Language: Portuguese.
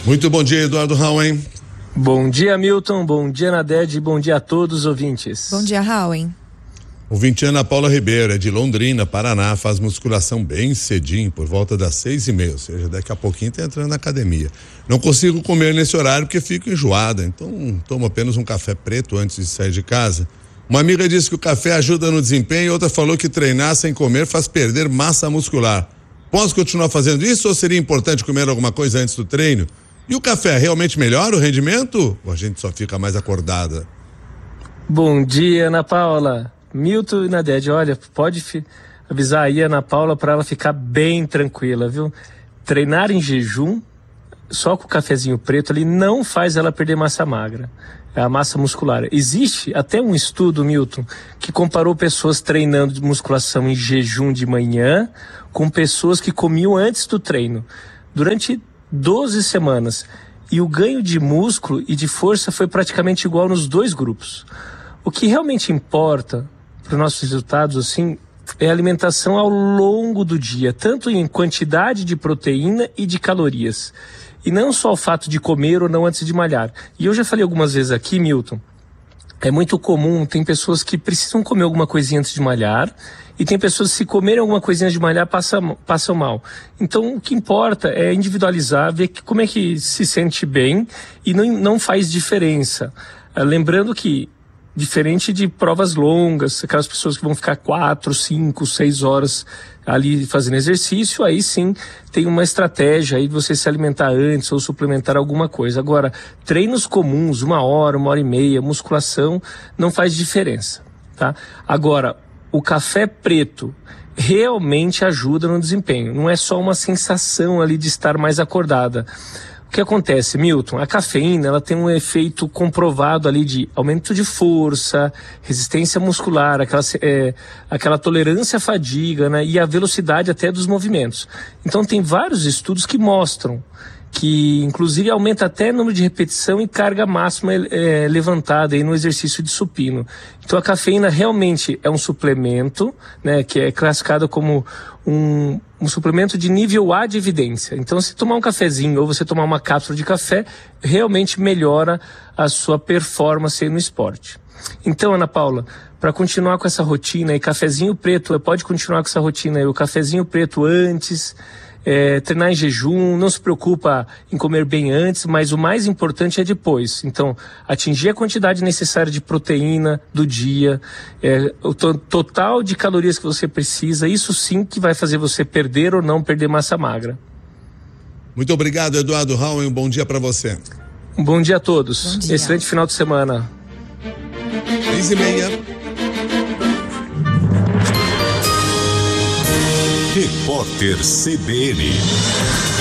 Muito bom dia, Eduardo Rauen. Bom dia, Milton. Bom dia, Nadege. Bom dia a todos os ouvintes. Bom dia, Rauen. Ouvinte Ana Paula Ribeiro, é de Londrina, Paraná, faz musculação bem cedinho, por volta das 6:30, ou seja, daqui a pouquinho tá entrando na academia. Não consigo comer nesse horário porque fico enjoada, então tomo apenas um café preto antes de sair de casa. Uma amiga disse que o café ajuda no desempenho, outra falou que treinar sem comer faz perder massa muscular. Posso continuar fazendo isso ou seria importante comer alguma coisa antes do treino? E o café realmente melhora o rendimento? Ou a gente só fica mais acordada? Bom dia, Ana Paula. Milton e Nadege, olha, pode avisar aí a Ana Paula para ela ficar bem tranquila, viu? Treinar em jejum, só com o cafezinho preto ali, não faz ela perder massa magra, é a massa muscular. Existe até um estudo, Milton, que comparou pessoas treinando de musculação em jejum de manhã com pessoas que comiam antes do treino, durante 12 semanas. E o ganho de músculo e de força foi praticamente igual nos dois grupos. O que realmente importa para os nossos resultados, assim, é a alimentação ao longo do dia, tanto em quantidade de proteína e de calorias. E não só o fato de comer ou não antes de malhar. E eu já falei algumas vezes aqui, Milton, é muito comum, tem pessoas que precisam comer alguma coisinha antes de malhar, e tem pessoas que se comerem alguma coisinha antes de malhar passam mal. Então o que importa é individualizar, ver como é que se sente bem e não faz diferença. Lembrando que, diferente de provas longas, aquelas pessoas que vão ficar 4, 5, 6 horas ali fazendo exercício, aí sim tem uma estratégia aí de você se alimentar antes ou suplementar alguma coisa. Agora, treinos comuns, 1 hora, 1 hora e meia, musculação, não faz diferença, tá? Agora, o café preto realmente ajuda no desempenho, não é só uma sensação ali de estar mais acordada. O que acontece, Milton? A cafeína, ela tem um efeito comprovado ali de aumento de força, resistência muscular, aquela tolerância à fadiga, né? E a velocidade até dos movimentos. Então tem vários estudos que mostram que inclusive aumenta até o número de repetição e carga máxima levantada aí no exercício de supino. Então a cafeína realmente é um suplemento, né, que é classificado como um suplemento de nível A de evidência. Então se tomar um cafezinho ou você tomar uma cápsula de café, realmente melhora a sua performance aí no esporte. Então, Ana Paula, para continuar com essa rotina aí, cafezinho preto, pode continuar com essa rotina aí, o cafezinho preto antes, treinar em jejum, não se preocupa em comer bem antes, mas o mais importante é depois. Então, atingir a quantidade necessária de proteína do dia, o total de calorias que você precisa, isso sim que vai fazer você perder ou não perder massa magra. Muito obrigado, Eduardo Rauen, um bom dia para você. Um bom dia a todos. Bom dia. Excelente final de semana. 6:30. Repórter CBN.